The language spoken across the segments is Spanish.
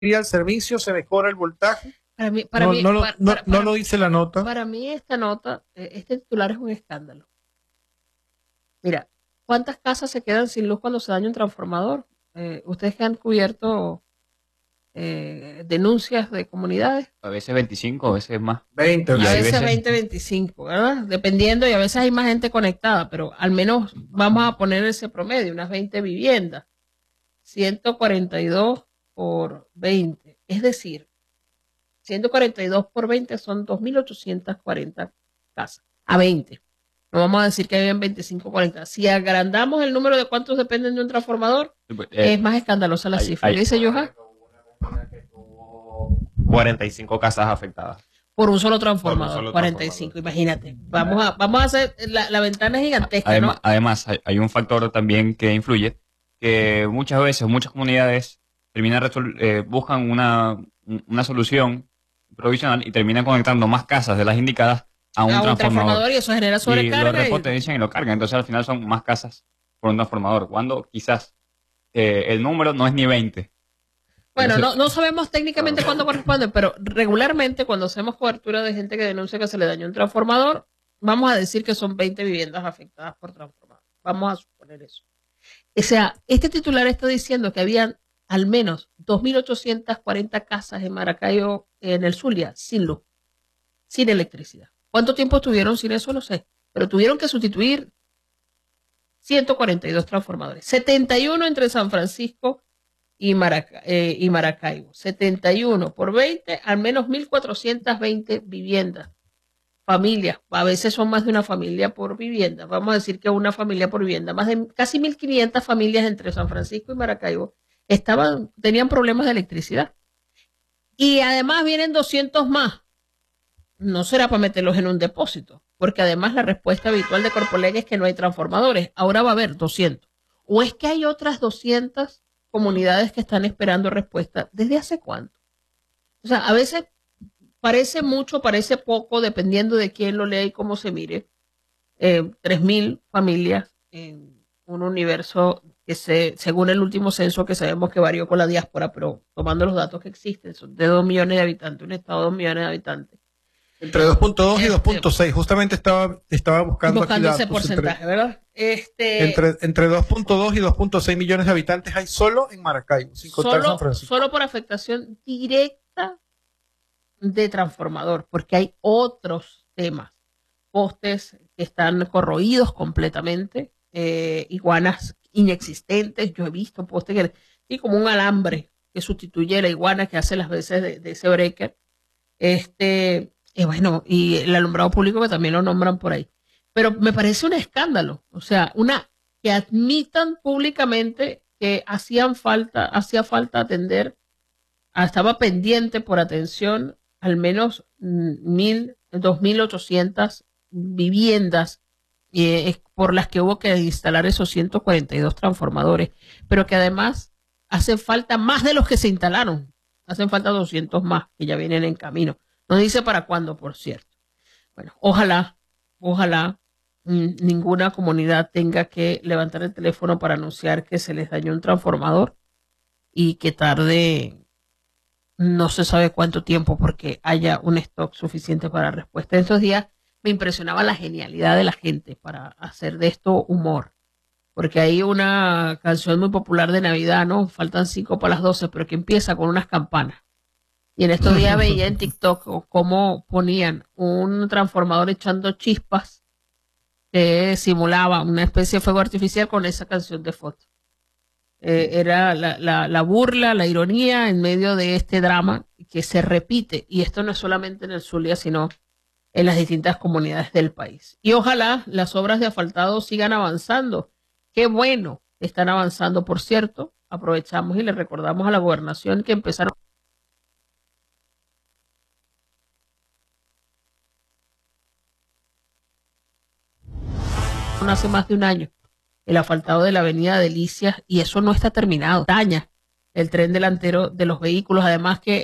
al servicio, se mejora el voltaje. No Lo dice la nota. Para mí esta nota, este titular es un escándalo. Mira, ¿cuántas casas se quedan sin luz cuando se daña un transformador? Ustedes que han cubierto denuncias de comunidades. A veces 25, a veces más. 20. A veces 20, 25, ¿verdad? Dependiendo, y a veces hay más gente conectada, pero al menos vamos a poner ese promedio, unas 20 viviendas. 142 por 20. Es decir, 142 por 20 son 2.840 casas. A 20. No vamos a decir que hayan 25 40. Si agrandamos el número de cuántos dependen de un transformador, es más escandalosa la cifra. ¿Qué dice Johan? 45 casas afectadas. Por un solo transformador, 45, imagínate. Vamos a hacer, la ventana es gigantesca, ¿no? Además, hay un factor también que influye, que muchas veces, muchas comunidades buscan una solución provisional y terminan conectando más casas de las indicadas a un transformador. Y eso genera sobrecarga. Y lo repotencian y lo cargan. Entonces al final son más casas por un transformador. Cuando quizás el número no es ni 20. Bueno, no sabemos técnicamente cuándo corresponde, pero regularmente cuando hacemos cobertura de gente que denuncia que se le dañó un transformador, vamos a decir que son 20 viviendas afectadas por transformador. Vamos a suponer eso. O sea, este titular está diciendo que habían al menos 2.840 casas en Maracaibo, en el Zulia, sin luz, sin electricidad. ¿Cuánto tiempo estuvieron sin eso? No sé, pero tuvieron que sustituir 142 transformadores, 71 entre San Francisco y Maracaibo, 71 por 20, al menos 1.420 viviendas, familias, a veces son más de una familia por vivienda, vamos a decir que una familia por vivienda, más de casi 1.500 familias entre San Francisco y Maracaibo tenían problemas de electricidad. Y además vienen 200 más. No será para meterlos en un depósito, porque además la respuesta habitual de Corpoleg es que no hay transformadores. Ahora va a haber 200. ¿O es que hay otras 200 comunidades que están esperando respuesta? ¿Desde hace cuánto? O sea, a veces parece mucho, parece poco, dependiendo de quién lo lea y cómo se mire. 3.000 familias en un universo que según el último censo, que sabemos que varió con la diáspora, pero tomando los datos que existen, son de 2 millones de habitantes, un estado de 2 millones de habitantes. Entre 2.2 y 2.6, justamente estaba buscando aquí datos, ese porcentaje, ¿verdad? Entre 2.2 y 2.6 millones de habitantes hay solo en Maracaibo, sin contar San Francisco. Solo por afectación directa de transformador, porque hay otros temas. Postes que están corroídos completamente, iguanas inexistentes. Yo he visto postes y como un alambre que sustituye a la iguana que hace las veces de ese breaker. Y bueno, y el alumbrado público que también lo nombran por ahí. Pero me parece un escándalo, o sea, que admitan públicamente que hacía falta atender, estaba pendiente por atención al menos 2.800 viviendas por las que hubo que instalar esos 142 transformadores, pero que además hacen falta más de los que se instalaron, hacen falta 200 más que ya vienen en camino. No dice para cuándo, por cierto. Bueno, ojalá ninguna comunidad tenga que levantar el teléfono para anunciar que se les dañó un transformador y que tarde no se sabe cuánto tiempo porque haya un stock suficiente para respuesta. En estos días me impresionaba la genialidad de la gente para hacer de esto humor. Porque hay una canción muy popular de Navidad, ¿no? Faltan 5 para las 12, pero que empieza con unas campanas. Y en estos días veía en TikTok cómo ponían un transformador echando chispas que simulaba una especie de fuego artificial con esa canción de foto. Era la burla, la ironía en medio de este drama que se repite. Y esto no es solamente en el Zulia, sino en las distintas comunidades del país. Y ojalá las obras de asfaltado sigan avanzando. Qué bueno, están avanzando, por cierto. Aprovechamos y le recordamos a la gobernación que empezaron hace más de un año el asfaltado de la avenida Delicias y eso no está terminado. Daña el tren delantero de los vehículos, además que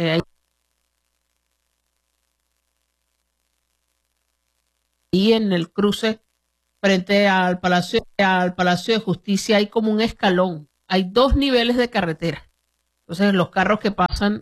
y en el cruce frente al Palacio de Justicia hay como un escalón. Hay 2 niveles de carretera. Entonces los carros que pasan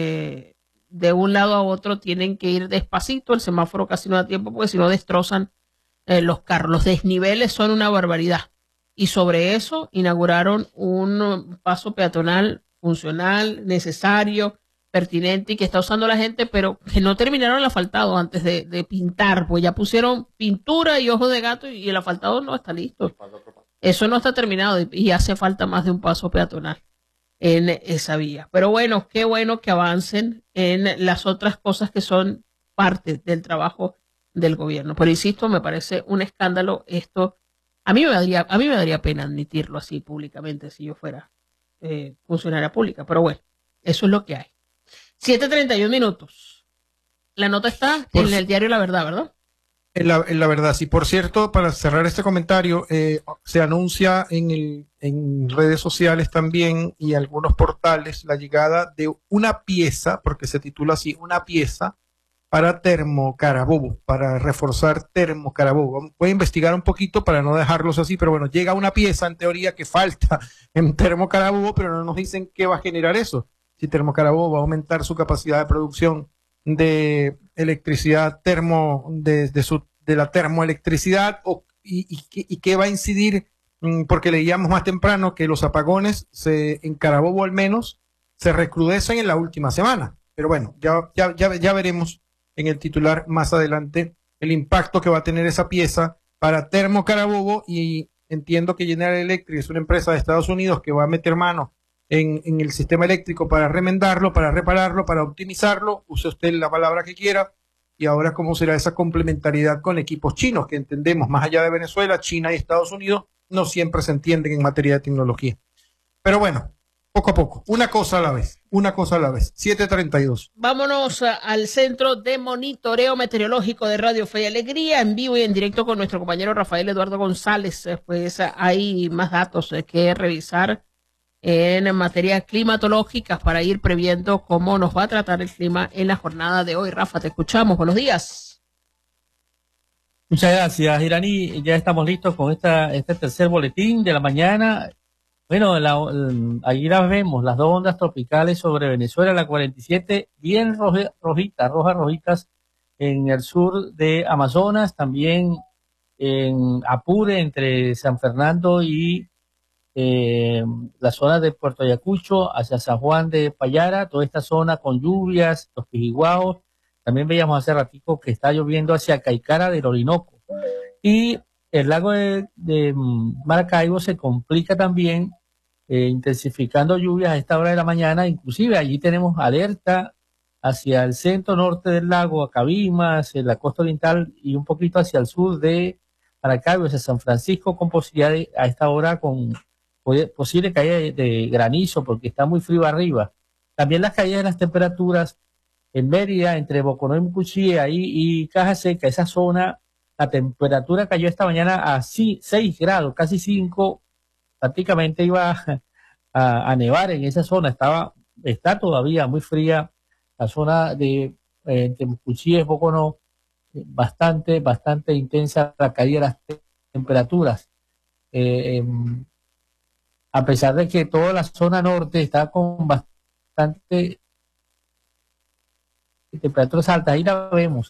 de un lado a otro tienen que ir despacito, el semáforo casi no da tiempo porque si no destrozan los carros. Los desniveles son una barbaridad. Y sobre eso inauguraron un paso peatonal funcional, necesario, pertinente y que está usando la gente, pero que no terminaron el asfaltado antes de pintar, pues ya pusieron pintura y ojos de gato y el asfaltado no está listo. Eso no está terminado y hace falta más de un paso peatonal en esa vía. Pero bueno, qué bueno que avancen en las otras cosas que son parte del trabajo del gobierno. Pero insisto, me parece un escándalo esto. A mí me daría pena admitirlo así públicamente si yo fuera funcionaria pública. Pero bueno, eso es lo que hay. 7:31 minutos. La nota está en el diario La Verdad, ¿verdad? En la verdad, sí. Por cierto, para cerrar este comentario, se anuncia en redes sociales también y algunos portales la llegada de una pieza, porque se titula así, una pieza para Termo Carabobo, para reforzar Termo Carabobo. Voy a investigar un poquito para no dejarlos así, pero bueno, llega una pieza en teoría que falta en Termo Carabobo, pero no nos dicen qué va a generar eso. Si Termo Carabobo va a aumentar su capacidad de producción de electricidad de la termoelectricidad y qué va a incidir, porque leíamos más temprano que los apagones en Carabobo al menos se recrudecen en la última semana. Pero bueno, ya veremos en el titular más adelante el impacto que va a tener esa pieza para Termo Carabobo, y entiendo que General Electric es una empresa de Estados Unidos que va a meter mano en el sistema eléctrico para remendarlo, para repararlo, para optimizarlo, use usted la palabra que quiera. Y ahora cómo será esa complementariedad con equipos chinos, que entendemos, más allá de Venezuela, China y Estados Unidos no siempre se entienden en materia de tecnología. Pero bueno, poco a poco, una cosa a la vez. 7:32. Vámonos al Centro de Monitoreo Meteorológico de Radio Fe y Alegría, en vivo y en directo con nuestro compañero Rafael Eduardo González. Pues hay más datos que revisar en materia climatológica para ir previendo cómo nos va a tratar el clima en la jornada de hoy. Rafa, te escuchamos. Buenos días. Muchas gracias, Irani. Ya estamos listos con este tercer boletín de la mañana. Bueno, ahí las vemos, las dos ondas tropicales sobre Venezuela, la 47, bien rojitas en el sur de Amazonas, también en Apure, entre San Fernando y la zona de Puerto Ayacucho hacia San Juan de Payara, toda esta zona con lluvias, los Pijiguaos. También veíamos hace ratico que está lloviendo hacia Caicara del Orinoco. Y el lago de Maracaibo se complica también, intensificando lluvias a esta hora de la mañana. Inclusive allí tenemos alerta hacia el centro norte del lago, a Cabimas, en la costa oriental y un poquito hacia el sur de Maracaibo, hacia San Francisco, con posibilidad a esta hora con posible caída de granizo porque está muy frío arriba. También las caídas de las temperaturas en Mérida, entre Boconó y Mucuchí, ahí y Caja Seca, esa zona, la temperatura cayó esta mañana a 6 grados, casi 5, prácticamente iba a nevar en esa zona, está todavía muy fría la zona de entre Mucuchí y Boconó, bastante intensa la caída de las temperaturas. A pesar de que toda la zona norte está con bastante temperaturas altas, ahí la vemos,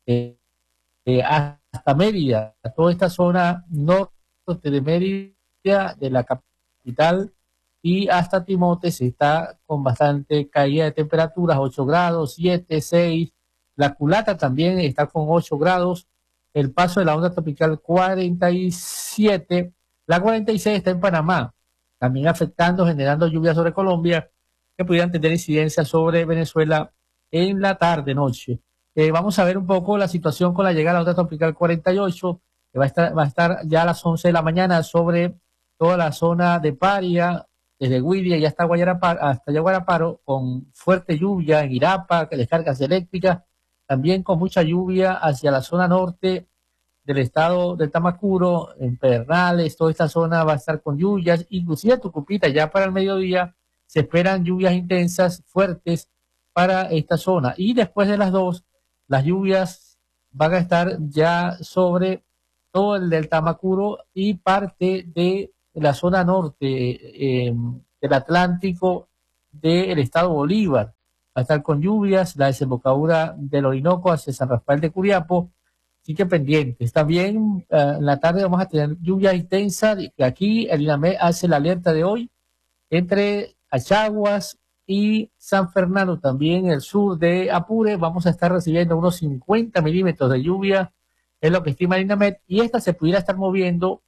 hasta Mérida, toda esta zona norte de Mérida, de la capital, y hasta Timotes está con bastante caída de temperaturas, 8 grados, 7, 6, la Culata también está con 8 grados, el paso de la onda tropical 47, la 46 está en Panamá, también afectando, generando lluvias sobre Colombia, que pudieran tener incidencia sobre Venezuela en la tarde-noche. Vamos a ver un poco la situación con la llegada de la onda tropical 48, que va a estar ya a las 11 de la mañana sobre toda la zona de Paria, desde Guiria y hasta Yaguaraparo, con fuerte lluvia en Irapa, descargas eléctricas, también con mucha lluvia hacia la zona norte del estado de Tamacuro, en Pedernales, toda esta zona va a estar con lluvias, inclusive Tucupita, ya para el mediodía se esperan lluvias intensas, fuertes para esta zona. Y después de las 2, las lluvias van a estar ya sobre todo el del Tamacuro y parte de la zona norte del Atlántico, del estado Bolívar. Va a estar con lluvias, la desembocadura del Orinoco hacia San Rafael de Curiapo, así que pendientes. También en la tarde vamos a tener lluvia intensa. Aquí el INAMED hace la alerta de hoy entre Achaguas y San Fernando, también el sur de Apure. Vamos a estar recibiendo unos 50 milímetros de lluvia, es lo que estima el INAMED, y esta se pudiera estar moviendo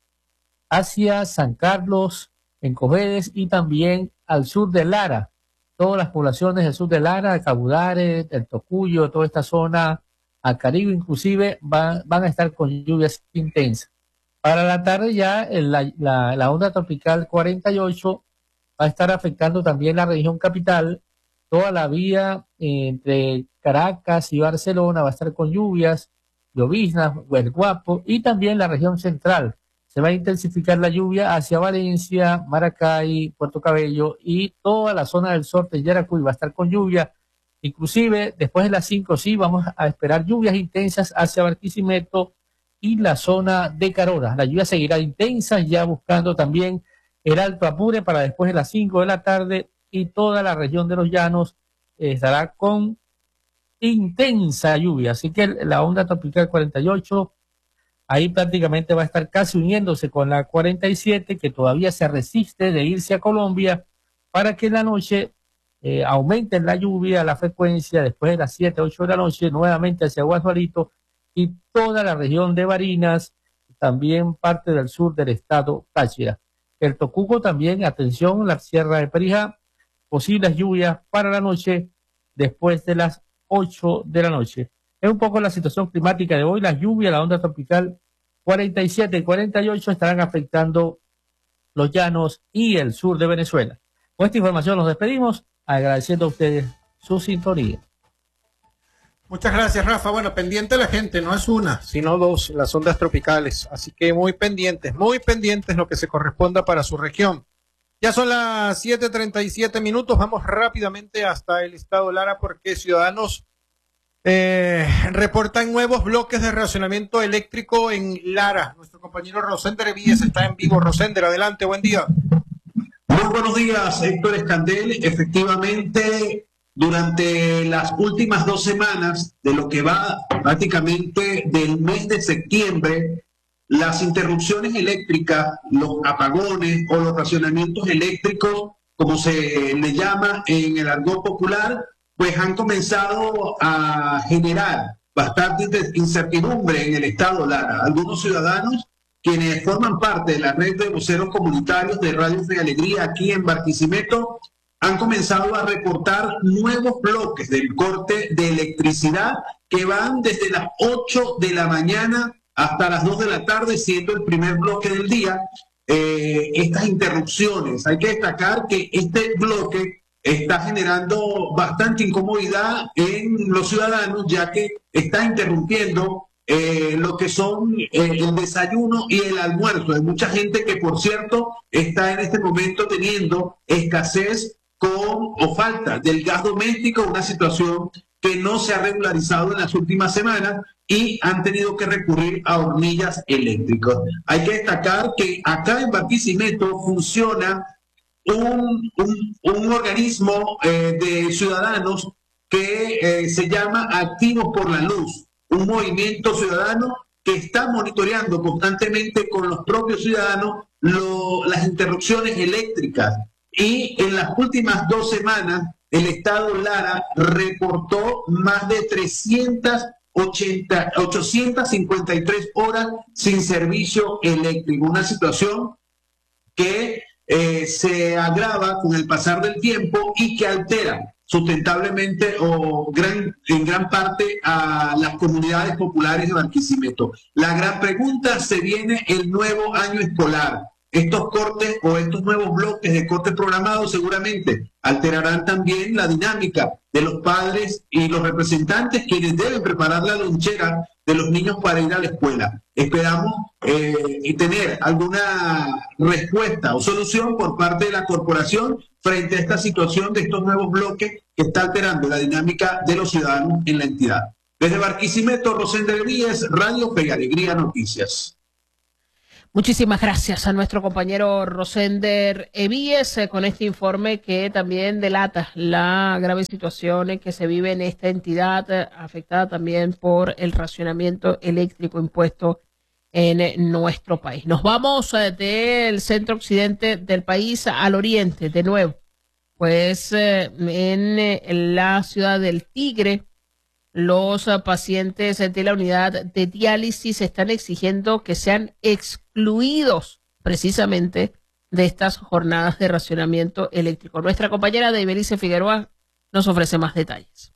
hacia San Carlos, en Cojedes, y también al sur de Lara. Todas las poblaciones del sur de Lara, Cabudare, el Tocuyo, toda esta zona, a Caribe inclusive, van a estar con lluvias intensas. Para la tarde ya la onda tropical 48 va a estar afectando también la región capital. Toda la vía entre Caracas y Barcelona va a estar con lluvias, lloviznas, el Guapo, y también la región central. Se va a intensificar la lluvia hacia Valencia, Maracay, Puerto Cabello, y toda la zona del norte de Yaracuy va a estar con lluvia. Inclusive después de las 5 sí vamos a esperar lluvias intensas hacia Barquisimeto y la zona de Carora. La lluvia seguirá intensa, ya buscando también el Alto Apure para después de las 5 de la tarde, y toda la región de los llanos estará con intensa lluvia. Así que la onda tropical 48 ahí prácticamente va a estar casi uniéndose con la 47, que todavía se resiste de irse a Colombia, para que en la noche aumente la lluvia, la frecuencia, después de las 7, 8 de la noche, nuevamente hacia Guasuarito y toda la región de Barinas, también parte del sur del estado Táchira. El Tocuco también, atención, la Sierra de Perijá, posibles lluvias para la noche después de las 8 de la noche. Es un poco la situación climática de hoy. Las lluvias, la onda tropical 47 y 48 estarán afectando los llanos y el sur de Venezuela. Con esta información nos despedimos, agradeciendo a ustedes su sintonía. Muchas gracias, Rafa. Bueno, pendiente la gente, no es una, sino dos, las ondas tropicales. Así que muy pendientes lo que se corresponda para su región. Ya son las 7:37 minutos. Vamos rápidamente hasta el estado Lara, porque ciudadanos reportan nuevos bloques de racionamiento eléctrico en Lara. Nuestro compañero Rosender Víez está en vivo. Rosender, adelante, buen día. Muy buenos días, Héctor Escandel. Efectivamente, durante las últimas 2 semanas de lo que va prácticamente del mes de septiembre, las interrupciones eléctricas, los apagones o los racionamientos eléctricos, como se le llama en el argot popular, pues han comenzado a generar bastante incertidumbre en el estado Lara. Algunos ciudadanos, quienes forman parte de la red de voceros comunitarios de Radio Fe y Alegría aquí en Barquisimeto, han comenzado a reportar nuevos bloques del corte de electricidad que van desde las 8 de la mañana hasta las 2 de la tarde, siendo el primer bloque del día. Estas interrupciones, hay que destacar que este bloque está generando bastante incomodidad en los ciudadanos, ya que está interrumpiendo lo que son el desayuno y el almuerzo. Hay mucha gente que, por cierto, está en este momento teniendo escasez o falta del gas doméstico, una situación que no se ha regularizado en las últimas semanas, y han tenido que recurrir a hornillas eléctricas. Hay que destacar que acá en Barquisimeto funciona un organismo de ciudadanos que se llama Activos por la Luz, un movimiento ciudadano que está monitoreando constantemente con los propios ciudadanos las interrupciones eléctricas. Y en las últimas 2 semanas, el estado Lara reportó más de 853 horas sin servicio eléctrico. Una situación que se agrava con el pasar del tiempo y que altera sustentablemente en gran parte a las comunidades populares de Barquisimeto. La gran pregunta: se viene el nuevo año escolar. Estos cortes o estos nuevos bloques de cortes programados seguramente alterarán también la dinámica de los padres y los representantes, quienes deben preparar la lonchera de los niños para ir a la escuela. Esperamos tener alguna respuesta o solución por parte de la corporación frente a esta situación de estos nuevos bloques que está alterando la dinámica de los ciudadanos en la entidad. Desde Barquisimeto, Rosender Víez, Radio Fe y Alegría Noticias. Muchísimas gracias a nuestro compañero Rosender Evíes con este informe que también delata la grave situación que se vive en esta entidad, afectada también por el racionamiento eléctrico impuesto en nuestro país. Nos vamos del centro occidente del país al oriente de nuevo, pues en la ciudad del Tigre. Los pacientes de la unidad de diálisis están exigiendo que sean excluidos precisamente de estas jornadas de racionamiento eléctrico. Nuestra compañera Daibelice Figueroa nos ofrece más detalles.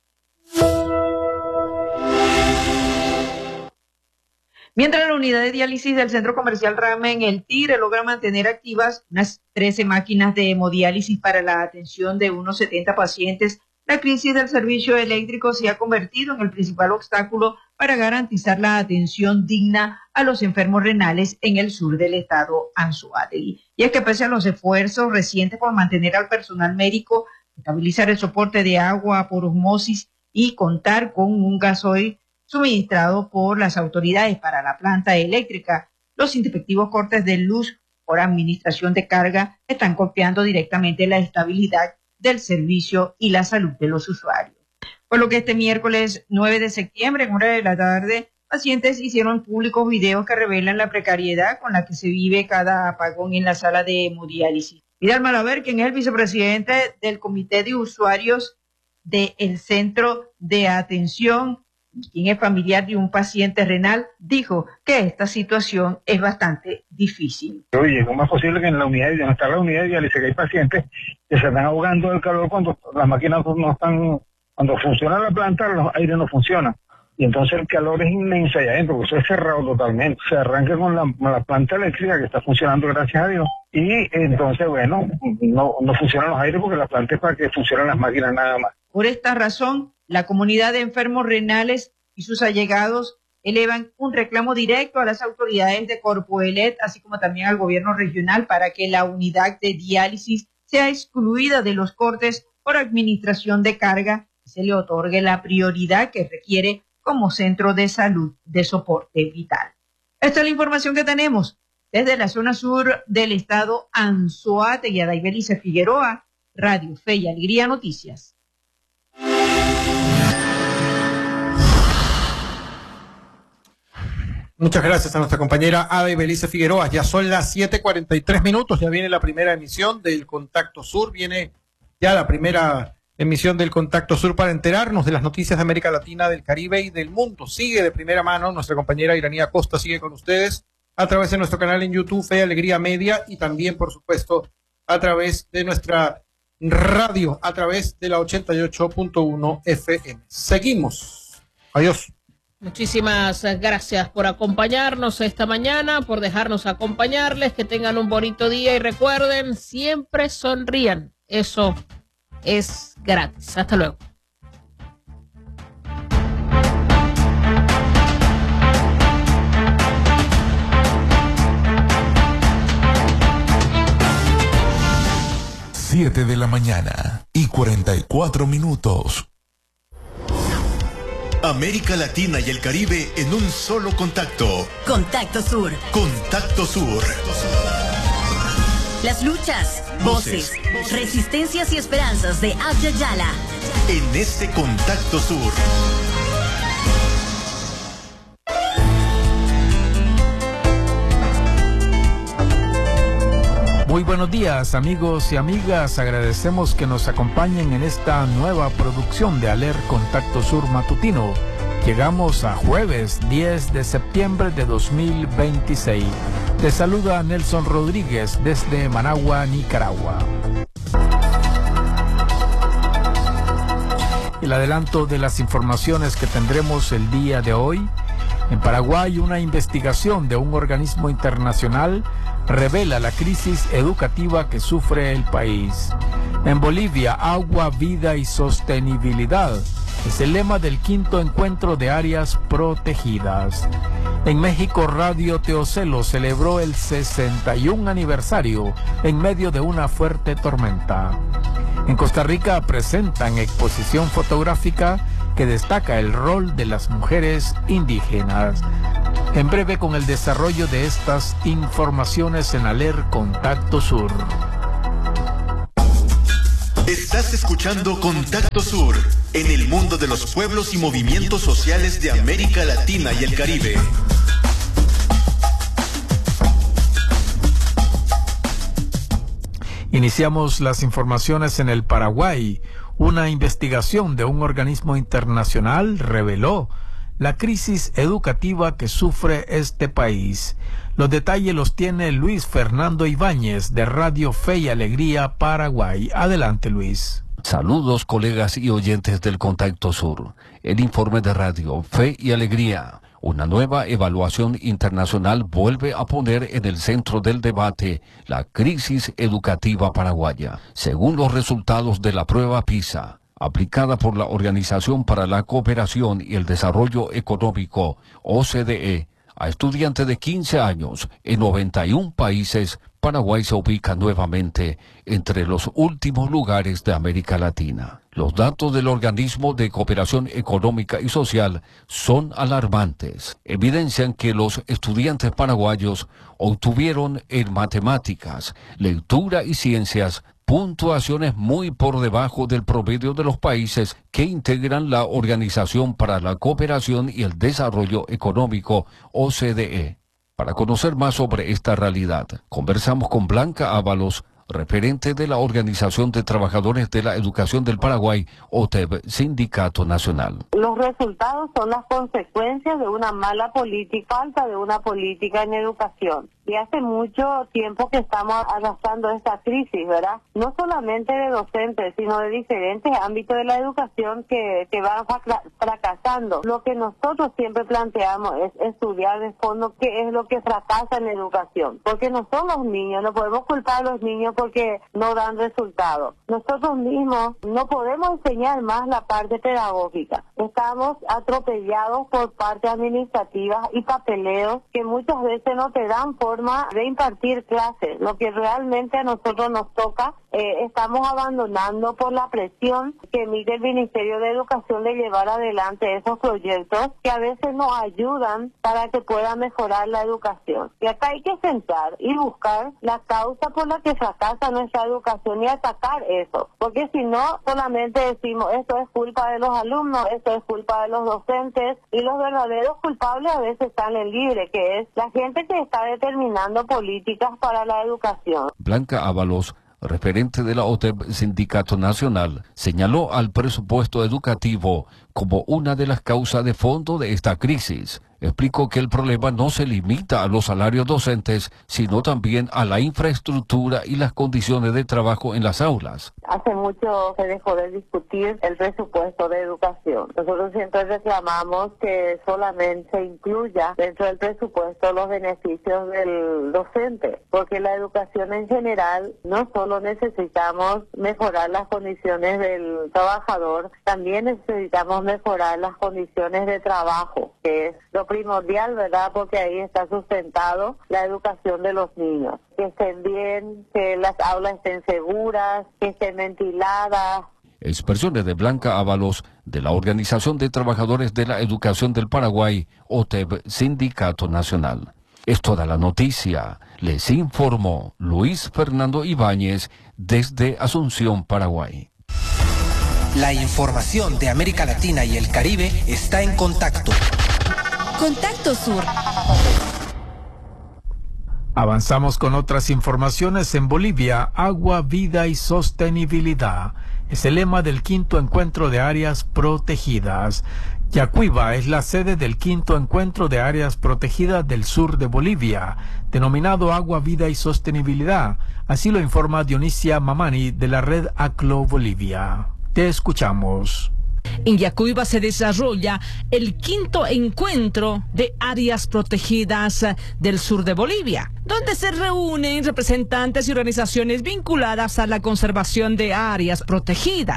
Mientras la unidad de diálisis del Centro Comercial Rama en el Tigre logra mantener activas unas 13 máquinas de hemodiálisis para la atención de unos 70 pacientes, la crisis del servicio eléctrico se ha convertido en el principal obstáculo para garantizar la atención digna a los enfermos renales en el sur del estado Anzoátegui. Y es que pese a los esfuerzos recientes por mantener al personal médico, estabilizar el soporte de agua por osmosis y contar con un gasoil suministrado por las autoridades para la planta eléctrica, los intempestivos cortes de luz por administración de carga están golpeando directamente la estabilidad del servicio y la salud de los usuarios. Por lo que este miércoles 9 de septiembre, en hora de la tarde, pacientes hicieron públicos videos que revelan la precariedad con la que se vive cada apagón en la sala de hemodiálisis. Vidal Malaver, quien es el vicepresidente del Comité de Usuarios del Centro de Atención, quien es familiar de un paciente renal, dijo que esta situación es bastante difícil. Oye, ¿cómo es posible que en la unidad, donde está la unidad de diálisis, que hay pacientes que se están ahogando del calor cuando las máquinas no están, cuando funciona la planta, los aires no funcionan? Y entonces el calor es inmenso allá adentro, porque eso es cerrado totalmente. Se arranca con la planta eléctrica que está funcionando, gracias a Dios. Y entonces, bueno, no funcionan los aires porque la planta es para que funcionen las máquinas nada más. Por esta razón, la comunidad de enfermos renales y sus allegados elevan un reclamo directo a las autoridades de Corpoelet, así como también al gobierno regional, para que la unidad de diálisis sea excluida de los cortes por administración de carga y se le otorgue la prioridad que requiere como centro de salud de soporte vital. Esta es la información que tenemos desde la zona sur del estado Anzoátegui. Daibelice Figueroa, Radio Fe y Alegría Noticias. Muchas gracias a nuestra compañera Ada Ibelice Figueroa. Ya son las 7:43 minutos, ya viene la primera emisión del Contacto Sur, viene ya la primera emisión del Contacto Sur para enterarnos de las noticias de América Latina, del Caribe y del mundo. Sigue de primera mano, nuestra compañera Iranía Costa sigue con ustedes a través de nuestro canal en YouTube, Fe y Alegría Media, y también, por supuesto, a través de nuestra radio, a través de la 88.1 FM. Seguimos. Adiós. Muchísimas gracias por acompañarnos esta mañana, por dejarnos acompañarles, que tengan un bonito día y recuerden, siempre sonrían, eso es gratis. Hasta luego. Siete de la mañana y 44 minutos. América Latina y el Caribe en un solo contacto. Contacto Sur. Contacto Sur. Las luchas, voces, resistencias y esperanzas de Abya Yala. En este Contacto Sur. Muy buenos días, amigos y amigas. Agradecemos que nos acompañen en esta nueva producción de Aler Contacto Sur Matutino. Llegamos a jueves 10 de septiembre de 2026. Te saluda Nelson Rodríguez desde Managua, Nicaragua. El adelanto de las informaciones que tendremos el día de hoy. En Paraguay, una investigación de un organismo internacional revela la crisis educativa que sufre el país. En Bolivia, agua, vida y sostenibilidad es el lema del 5º encuentro de áreas protegidas. En México, Radio Teocelo celebró el 61 aniversario en medio de una fuerte tormenta. En Costa Rica presentan exposición fotográfica que destaca el rol de las mujeres indígenas. En breve con el desarrollo de estas informaciones en Aler Contacto Sur. Estás escuchando Contacto Sur, en el mundo de los pueblos y movimientos sociales de América Latina y el Caribe. Iniciamos las informaciones en el Paraguay. Una investigación de un organismo internacional reveló la crisis educativa que sufre este país. Los detalles los tiene Luis Fernando Ibáñez de Radio Fe y Alegría Paraguay. Adelante, Luis. Saludos, colegas y oyentes del Contacto Sur. El informe de Radio Fe y Alegría. Una nueva evaluación internacional vuelve a poner en el centro del debate la crisis educativa paraguaya. Según los resultados de la prueba PISA, aplicada por la Organización para la Cooperación y el Desarrollo Económico, OCDE, a estudiantes de 15 años en 91 países, Paraguay se ubica nuevamente entre los últimos lugares de América Latina. Los datos del Organismo de Cooperación Económica y Social son alarmantes. Evidencian que los estudiantes paraguayos obtuvieron en matemáticas, lectura y ciencias puntuaciones muy por debajo del promedio de los países que integran la Organización para la Cooperación y el Desarrollo Económico, OCDE. Para conocer más sobre esta realidad, conversamos con Blanca Ábalos, referente de la Organización de Trabajadores de la Educación del Paraguay, OTEB, Sindicato Nacional. Los resultados son las consecuencias de una mala política, falta de una política en educación. Y hace mucho tiempo que estamos arrastrando esta crisis, ¿verdad? No solamente de docentes, sino de diferentes ámbitos de la educación que van fracasando. Lo que nosotros siempre planteamos es estudiar de fondo qué es lo que fracasa en educación. Porque no son los niños, no podemos culpar a los niños porque no dan resultados. Nosotros mismos no podemos enseñar más la parte pedagógica. Estamos atropellados por partes administrativas y papeleos que muchas veces no te dan forma de impartir clases. Lo que realmente a nosotros nos toca, estamos abandonando por la presión que emite el Ministerio de Educación de llevar adelante esos proyectos que a veces nos ayudan para que pueda mejorar la educación. Y acá hay que sentar y buscar la causa por la que fracasa nuestra educación y atacar eso. Porque si no, solamente decimos esto es culpa de los alumnos, esto es culpa de los docentes, y los verdaderos culpables a veces salen libres, que es la gente que está determinando políticas para la educación. Blanca Ábalos, referente de la OTEB Sindicato Nacional, señaló al presupuesto educativo como una de las causas de fondo de esta crisis. Explicó que el problema no se limita a los salarios docentes, sino también a la infraestructura y las condiciones de trabajo en las aulas. Hace mucho se dejó de discutir el presupuesto de educación. Nosotros siempre reclamamos que solamente se incluya dentro del presupuesto los beneficios del docente, porque la educación en general no solo necesitamos mejorar las condiciones del trabajador, también necesitamos mejorar las condiciones de trabajo, que es lo primordial, ¿verdad? Porque ahí está sustentado la educación de los niños. Que estén bien, que las aulas estén seguras, que estén ventiladas. Expresiones de Blanca Ábalos, de la Organización de Trabajadores de la Educación del Paraguay, OTEB, Sindicato Nacional. Es toda la noticia. Les informó Luis Fernando Ibáñez desde Asunción, Paraguay. La información de América Latina y el Caribe está en Contacto. Contacto Sur. Avanzamos con otras informaciones. En Bolivia, agua, vida y sostenibilidad es el lema del quinto encuentro de áreas protegidas. Yacuiba es la sede del quinto encuentro de áreas protegidas del sur de Bolivia, denominado Agua, Vida y Sostenibilidad. Así lo informa Dionisia Mamani de la red ACLO Bolivia. Te escuchamos. En Yacuiba se desarrolla el quinto encuentro de áreas protegidas del sur de Bolivia, donde se reúnen representantes y organizaciones vinculadas a la conservación de áreas protegidas.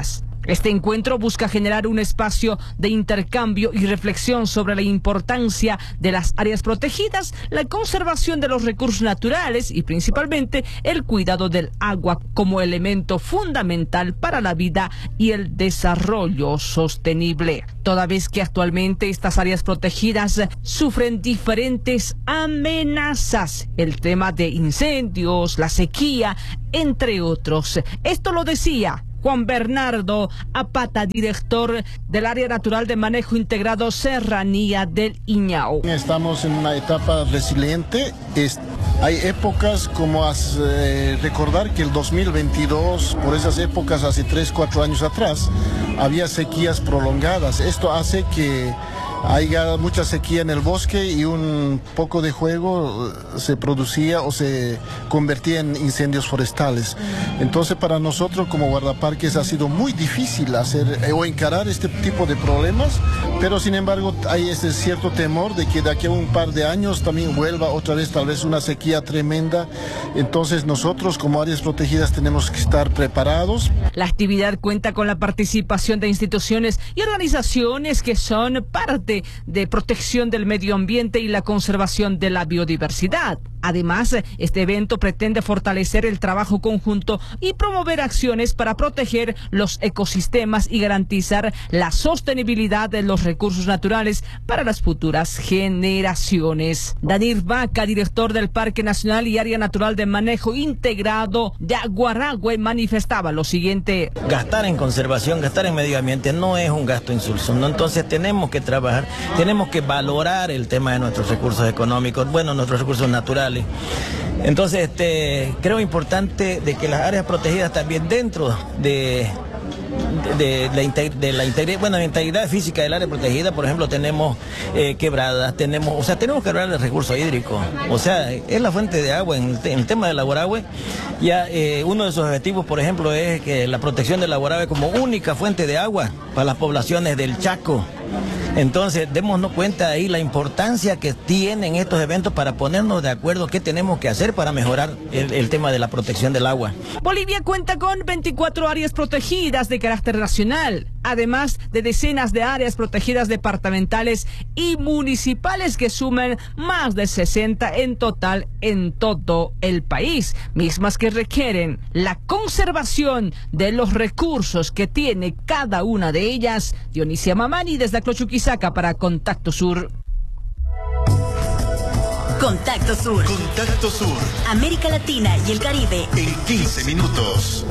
Este encuentro busca generar un espacio de intercambio y reflexión sobre la importancia de las áreas protegidas, la conservación de los recursos naturales y principalmente el cuidado del agua como elemento fundamental para la vida y el desarrollo sostenible. Toda vez que actualmente estas áreas protegidas sufren diferentes amenazas, el tema de incendios, la sequía, entre otros. Esto lo decía Juan Bernardo Apata, director del Área Natural de Manejo Integrado Serranía del Iñao. Estamos en una etapa resiliente. Hay épocas como recordar que el 2022, por esas épocas, hace 3-4 años atrás, había sequías prolongadas. Esto hace que haya mucha sequía en el bosque y un poco de fuego se producía o se convertía en incendios forestales. Entonces para nosotros como guardaparques ha sido muy difícil hacer o encarar este tipo de problemas, pero sin embargo hay ese cierto temor de que de aquí a un par de años también vuelva otra vez tal vez una sequía tremenda. Entonces nosotros como áreas protegidas tenemos que estar preparados. La actividad cuenta con la participación de instituciones y organizaciones que son parte de protección del medio ambiente y la conservación de la biodiversidad. Además, este evento pretende fortalecer el trabajo conjunto y promover acciones para proteger los ecosistemas y garantizar la sostenibilidad de los recursos naturales para las futuras generaciones. Danir Vaca, director del Parque Nacional y Área Natural de Manejo Integrado de Aguaragüe, manifestaba lo siguiente. Gastar en conservación, gastar en medio ambiente no es un gasto insulso, ¿no? Entonces tenemos que trabajar, tenemos que valorar el tema de nuestros recursos económicos, nuestros recursos naturales. Entonces, creo importante de que las áreas protegidas también dentro de la integridad física del área protegida, por ejemplo, tenemos quebradas, tenemos que hablar del recurso hídrico, es la fuente de agua. En el tema del Aguaragüe, ya uno de sus objetivos, por ejemplo, es que la protección del Aguaragüe como única fuente de agua para las poblaciones del Chaco. Entonces, démonos cuenta ahí la importancia que tienen estos eventos para ponernos de acuerdo qué tenemos que hacer para mejorar el tema de la protección del agua. Bolivia cuenta con 24 áreas protegidas de carácter nacional, además de decenas de áreas protegidas departamentales y municipales que suman más de 60 en total en todo el país, mismas que requieren la conservación de los recursos que tiene cada una de ellas. Dionisia Mamani desde Clochuquisaca para Contacto Sur. Contacto Sur. Contacto Sur. América Latina y el Caribe. En 15 minutos.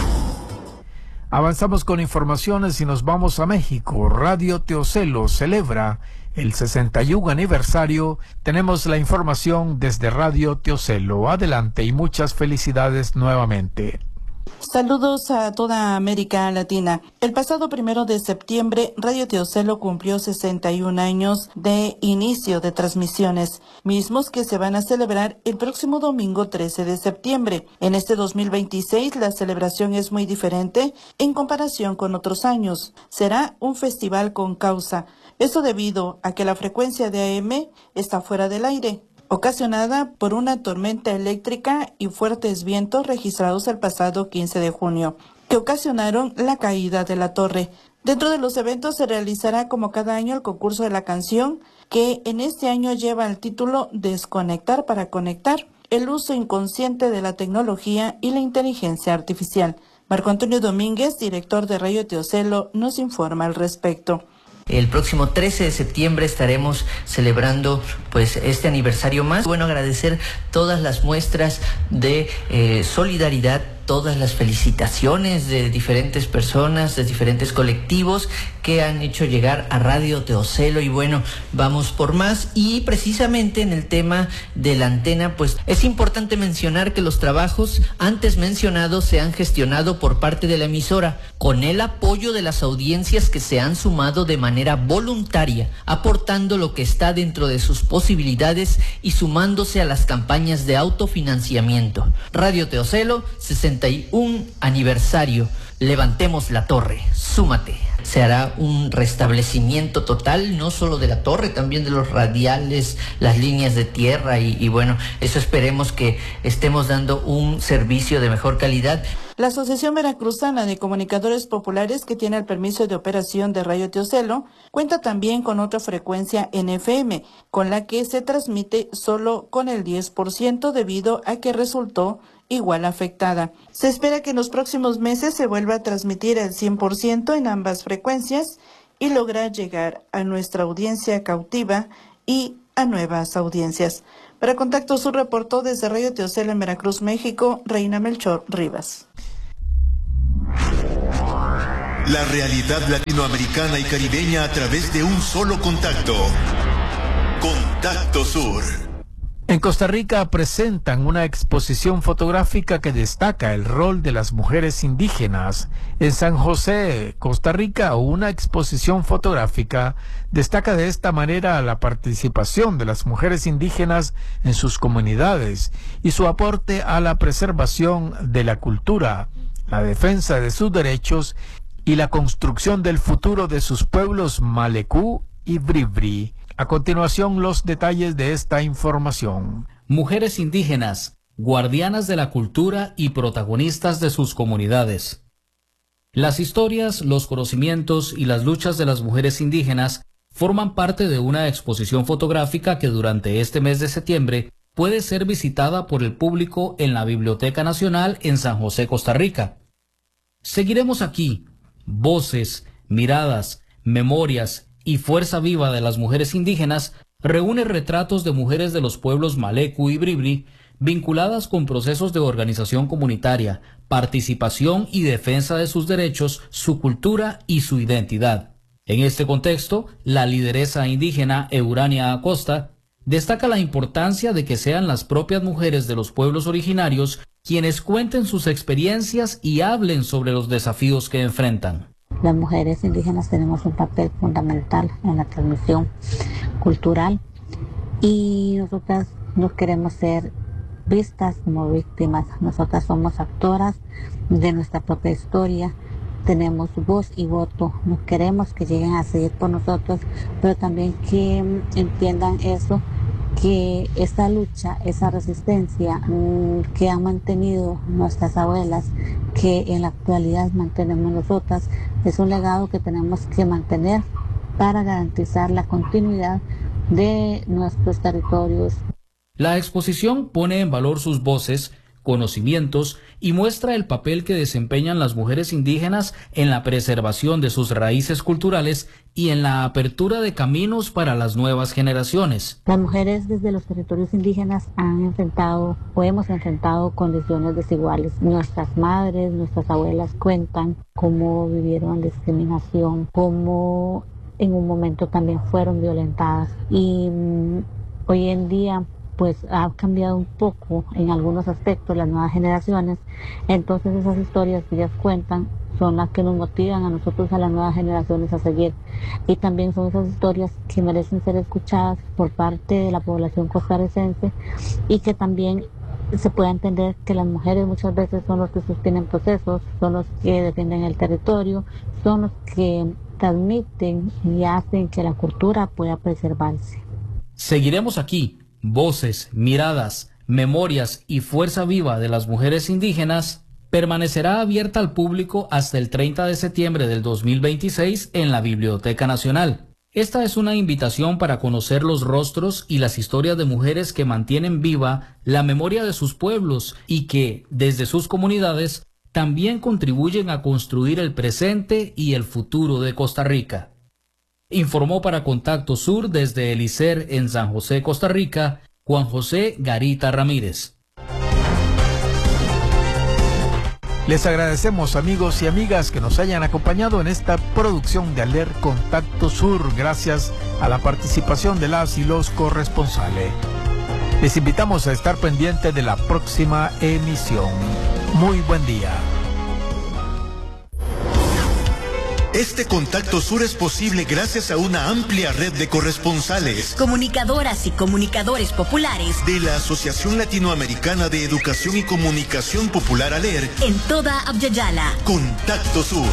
Avanzamos con informaciones y nos vamos a México. Radio Teocelo celebra el 61 aniversario. Tenemos la información desde Radio Teocelo. Adelante y muchas felicidades nuevamente. Saludos a toda América Latina. El pasado 1 de septiembre, Radio Teocelo cumplió 61 años de inicio de transmisiones, mismos que se van a celebrar el próximo domingo 13 de septiembre. En este 2026, la celebración es muy diferente en comparación con otros años. Será un festival con causa. Esto debido a que la frecuencia de AM está fuera del aire, ocasionada por una tormenta eléctrica y fuertes vientos registrados el pasado 15 de junio, que ocasionaron la caída de la torre. Dentro de los eventos se realizará como cada año el concurso de la canción, que en este año lleva el título Desconectar para conectar, el uso inconsciente de la tecnología y la inteligencia artificial. Marco Antonio Domínguez, director de Radio Teocelo, nos informa al respecto. El próximo 13 de septiembre estaremos celebrando este aniversario más. Bueno, agradecer todas las muestras de solidaridad, todas las felicitaciones de diferentes personas, de diferentes colectivos que han hecho llegar a Radio Teocelo, y bueno, vamos por más. Y precisamente en el tema de la antena, es importante mencionar que los trabajos antes mencionados se han gestionado por parte de la emisora, con el apoyo de las audiencias que se han sumado de manera voluntaria, aportando lo que está dentro de sus posibilidades y sumándose a las campañas de autofinanciamiento. Radio Teocelo, 61 aniversario. Levantemos la torre, súmate. Se hará un restablecimiento total, no solo de la torre, también de los radiales, las líneas de tierra y bueno, eso esperemos que estemos dando un servicio de mejor calidad. La Asociación Veracruzana de Comunicadores Populares, que tiene el permiso de operación de Radio Teocelo, cuenta también con otra frecuencia en FM, con la que se transmite solo con el 10% debido a que resultó igual afectada. Se espera que en los próximos meses se vuelva a transmitir el 100% en ambas frecuencias y lograr llegar a nuestra audiencia cautiva y a nuevas audiencias. Para Contacto Sur reportó desde Radio Teocelo en Veracruz, México, Reina Melchor Rivas. La realidad latinoamericana y caribeña a través de un solo contacto. Contacto Sur. En Costa Rica presentan una exposición fotográfica que destaca el rol de las mujeres indígenas. En San José, Costa Rica, una exposición fotográfica destaca de esta manera la participación de las mujeres indígenas en sus comunidades y su aporte a la preservación de la cultura, la defensa de sus derechos y la construcción del futuro de sus pueblos Malecú y Bribri. A continuación, los detalles de esta información. Mujeres indígenas, guardianas de la cultura y protagonistas de sus comunidades. Las historias, los conocimientos y las luchas de las mujeres indígenas forman parte de una exposición fotográfica que durante este mes de septiembre puede ser visitada por el público en la Biblioteca Nacional en San José, Costa Rica. Seguiremos aquí, voces, miradas, memorias y fuerza viva de las mujeres indígenas reúne retratos de mujeres de los pueblos Malecú y Bribri vinculadas con procesos de organización comunitaria, participación y defensa de sus derechos, su cultura y su identidad. En este contexto, la lideresa indígena Eurania Acosta destaca la importancia de que sean las propias mujeres de los pueblos originarios quienes cuenten sus experiencias y hablen sobre los desafíos que enfrentan. Las mujeres indígenas tenemos un papel fundamental en la transmisión cultural y nosotras no queremos ser vistas como víctimas. Nosotras somos actoras de nuestra propia historia, tenemos voz y voto. No queremos que lleguen a seguir por nosotros, pero también que entiendan eso, que esa lucha, esa resistencia que han mantenido nuestras abuelas, que en la actualidad mantenemos nosotras, es un legado que tenemos que mantener para garantizar la continuidad de nuestros territorios. La exposición pone en valor sus voces, conocimientos y muestra el papel que desempeñan las mujeres indígenas en la preservación de sus raíces culturales y en la apertura de caminos para las nuevas generaciones. Las mujeres desde los territorios indígenas han enfrentado o hemos enfrentado condiciones desiguales. Nuestras madres, nuestras abuelas cuentan cómo vivieron discriminación, cómo en un momento también fueron violentadas y hoy en día pues ha cambiado un poco en algunos aspectos las nuevas generaciones, entonces esas historias que ellas cuentan son las que nos motivan a nosotros, a las nuevas generaciones, a seguir, y también son esas historias que merecen ser escuchadas por parte de la población costarricense y que también se pueda entender que las mujeres muchas veces son los que sostienen procesos, son los que defienden el territorio, son los que transmiten y hacen que la cultura pueda preservarse. Seguiremos aquí. Voces, miradas, memorias y fuerza viva de las mujeres indígenas permanecerá abierta al público hasta el 30 de septiembre del 2026 en la Biblioteca Nacional. Esta es una invitación para conocer los rostros y las historias de mujeres que mantienen viva la memoria de sus pueblos y que, desde sus comunidades, también contribuyen a construir el presente y el futuro de Costa Rica. Informó para Contacto Sur desde el ICER en San José, Costa Rica, Juan José Garita Ramírez. Les agradecemos, amigos y amigas, que nos hayan acompañado en esta producción de Aler Contacto Sur, gracias a la participación de las y los corresponsales. Les invitamos a estar pendientes de la próxima emisión. Muy buen día. Este Contacto Sur es posible gracias a una amplia red de corresponsales, comunicadoras y comunicadores populares de la Asociación Latinoamericana de Educación y Comunicación Popular ALER en toda Abya-Yala. Contacto Sur.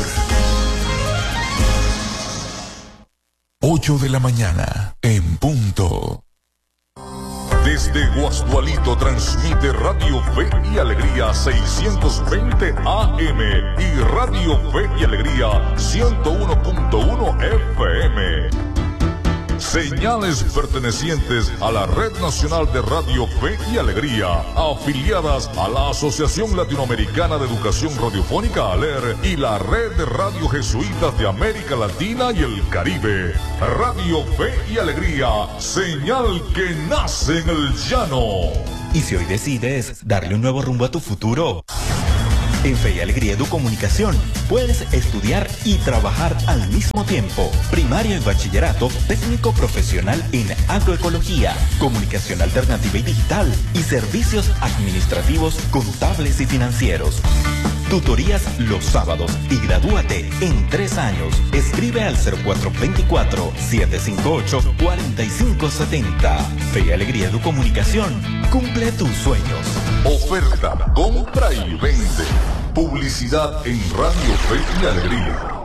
8 de la mañana, en punto. Desde Guasdualito transmite Radio Fe y Alegría 620 AM y Radio Fe y Alegría 101.1 FM. Señales pertenecientes a la Red Nacional de Radio Fe y Alegría, afiliadas a la Asociación Latinoamericana de Educación Radiofónica ALER y la Red de Radio Jesuitas de América Latina y el Caribe. Radio Fe y Alegría, señal que nace en el llano. ¿Y si hoy decides darle un nuevo rumbo a tu futuro? En Fe y Alegría Educomunicación puedes estudiar y trabajar al mismo tiempo. Primaria y bachillerato, técnico profesional en agroecología, comunicación alternativa y digital y servicios administrativos, contables y financieros. Tutorías los sábados y gradúate en 3 años. Escribe al 0424-758-4570. Fe y Alegría Educomunicación. Cumple tus sueños. Oferta, compra y vende. Publicidad en Radio Fe y Alegría.